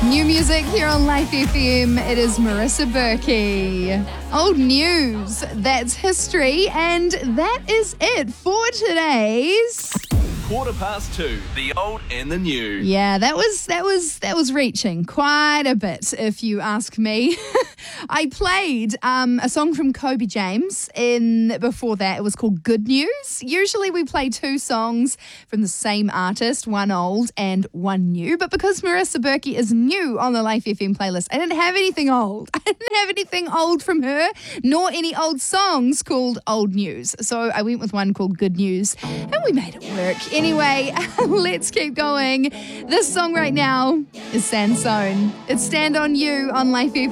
New music here on Life FM. It is Marissa Berkey. Old news, that's history, and that is it for today's 2:15, the old and the new. Yeah, that was reaching quite a bit, if you ask me. I played a song from Kobe James before that. It was called Good News. Usually we play two songs from the same artist, one old and one new. But because Marissa Berkey is new on the Life FM playlist, I didn't have anything old. I didn't have anything old from her, nor any old songs called Old News. So I went with one called Good News, and we made it work. Anyway, let's keep going. This song right now is Sansone. It's Stand On You on Life FM.